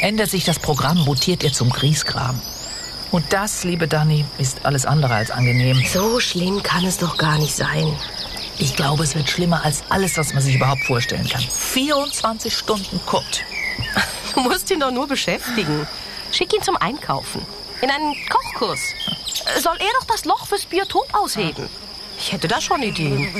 ändert sich das Programm, mutiert ihr zum Grieskram. Und das, liebe Dani, ist alles andere als angenehm. So schlimm kann es doch gar nicht sein. Ich glaube, es wird schlimmer als alles, was man sich überhaupt vorstellen kann. 24 Stunden Kurt. Du musst ihn doch nur beschäftigen. Schick ihn zum Einkaufen. In einen Kochkurs. Soll er doch das Loch fürs Biotop ausheben? Ich hätte da schon Ideen.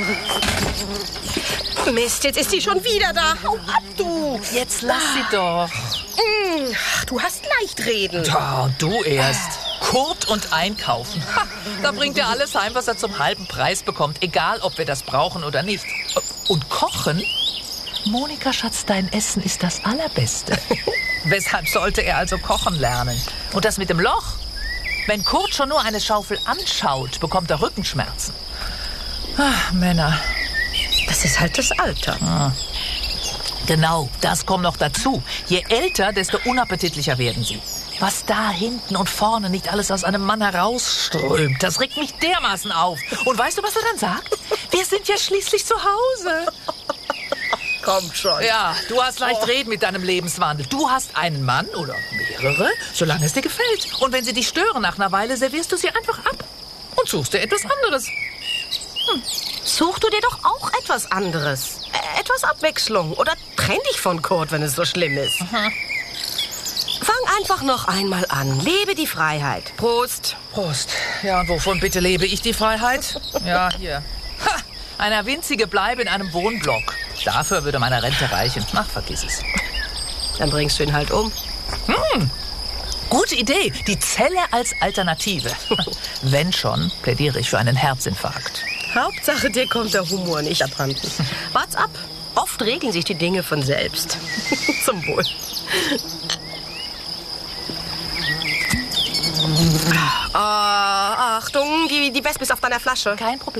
Mist, jetzt ist sie schon wieder da. Hau ab, du. Jetzt lass sie doch. Du hast leicht reden. Oh, du erst. Kurt und einkaufen. Ha, da bringt er alles heim, was er zum halben Preis bekommt. Egal, ob wir das brauchen oder nicht. Und kochen? Monika, Schatz, dein Essen ist das Allerbeste. Weshalb sollte er also kochen lernen? Und das mit dem Loch? Wenn Kurt schon nur eine Schaufel anschaut, bekommt er Rückenschmerzen. Ach, Männer. Das ist halt das Alter. Genau, das kommt noch dazu. Je älter, desto unappetitlicher werden sie. Was da hinten und vorne nicht alles aus einem Mann herausströmt, das regt mich dermaßen auf. Und weißt du, was er dann sagt? Wir sind ja schließlich zu Hause. Komm schon. Ja, du hast leicht reden mit deinem Lebenswandel. Du hast einen Mann oder mehrere, solange es dir gefällt. Und wenn sie dich stören nach einer Weile, servierst du sie einfach ab und suchst dir etwas anderes. Such du dir doch auch etwas anderes. Etwas Abwechslung. Oder trenn dich von Kurt, wenn es so schlimm ist. Fang einfach noch einmal an. Lebe die Freiheit. Prost. Prost. Ja, und wovon bitte lebe ich die Freiheit? Ja, hier. Ha! Eine winzige Bleibe in einem Wohnblock. Dafür würde meine Rente reichen. Ach, vergiss es. Dann bringst du ihn halt um. Gute Idee. Die Zelle als Alternative. Wenn schon, plädiere ich für einen Herzinfarkt. Hauptsache, dir kommt der Humor nicht abhanden. Wart's ab. Oft regeln sich die Dinge von selbst. Zum Wohl. Achtung, die Wespe ist auf deiner Flasche. Kein Problem.